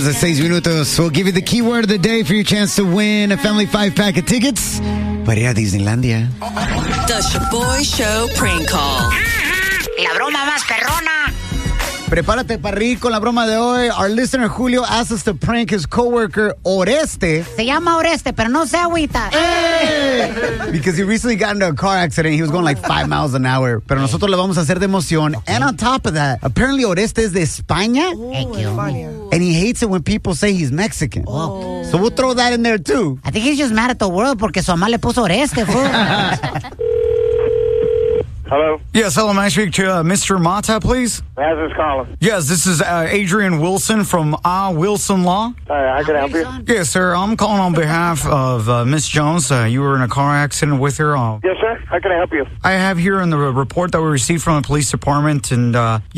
menos de 6 minutos. We'll give you the keyword of the day for your chance to win a family 5-pack of tickets para ir a Disneylandia. The Shaboy Show prank call. La broma más perrona. Prepárate para reír con la broma de hoy. Our listener Julio asked us to prank his coworker Oreste. Se llama Oreste, pero no se agüita. Because he recently got into a car accident. He was going like 5 miles an hour. Pero nosotros le vamos a hacer de emoción. And on top of that, apparently Oreste is de España. And he hates it when people say he's Mexican. Oh. So we'll throw that in there too. I think he's just mad at the world porque su mamá le puso Oreste, fool. Hello? Yes, hello, may I speak to Mr. Mata, please? How's this calling? Yes, this is Adrian Wilson from Wilson Law. How can I help you? Yes, sir, I'm calling on behalf of Miss Jones. You were in a car accident with her. Yes, sir. How can I help you? I have here in the report that we received from the police department, and,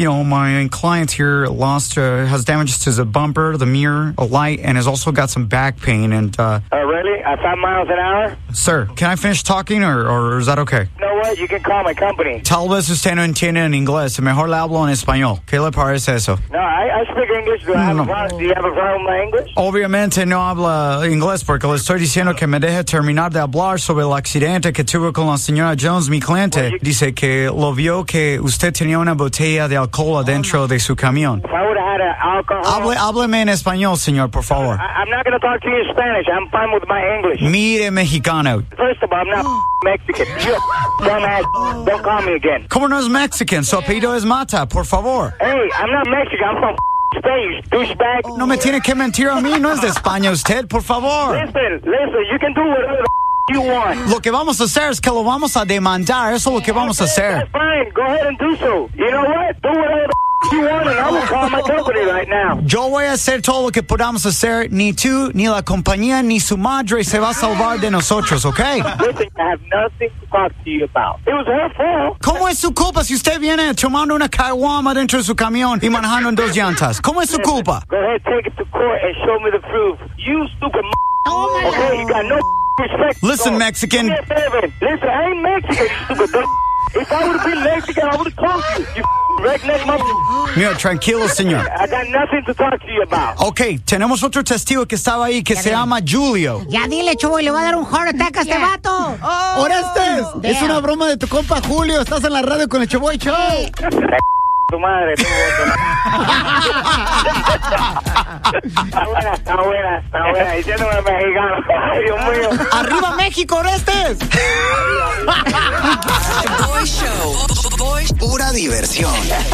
my client here has damage to the bumper, the mirror, a light, and has also got some back pain, and, Really? At 5 miles an hour? Sir, can I finish talking, or is that okay? You know what? You can call my company. Tal vez usted no entiende en inglés. Mejor le hablo en español. ¿Qué le parece eso? No, I speak English. Do you have a problem with my English? Obviamente no habla inglés porque le estoy diciendo que me deje terminar de hablar sobre el accidente que tuve con la señora Jones, mi cliente. Dice que lo vio que usted tenía una botella de alcohol adentro de su camión. If I would have had alcohol... Hábleme en español, señor, por favor. I'm not going to talk to you in Spanish. I'm fine with my English. Mire, mexicano. First of all, I'm not Mexican. You dumbass. Don't call me again. ¿Cómo no es Mexican? Su apellido es Mata, por favor. Hey, I'm not Mexican. I'm from Spain, douchebag. No me tiene que mentir a mí. No es de España usted, por favor. Listen. You can do whatever the you want. Lo que vamos a hacer es que lo vamos a demandar. Eso es lo que vamos a hacer. That's fine. Go ahead and do so. You know what? Do whatever the you want, and I will call my company right now. Yo voy a hacer todo lo que podamos hacer. Ni tú, ni la compañía, ni su madre se va a salvar de nosotros, ¿ok? Listen, I have nothing to talk to you about. It was her fault. ¿Cómo es su culpa si usted viene tomando una caguama dentro de su camión y manejando en 2 llantas? ¿Cómo es su culpa? Go ahead, take it to court and show me the proof. You stupid okay, you got no respect. Listen, Mexican. Listen, I ain't Mexican, you stupid dumb. If I would have been Mexican, I would have told you. You redneck motherfucker. Mira, tranquilo, señor. I got nothing to talk to you about. Ok, tenemos otro testigo que estaba ahí que se llama Julio. Ya dile, Chubo, le va a dar un heart attack a este vato. Orestes, es una broma de tu compa Julio. Estás en la radio con el Shaboy Show. Tu madre, tu Está buena. Diciéndome mexicano. Ay, Dios mío. ¡Arriba México, Orestes! Shaboy Show. Pura diversión.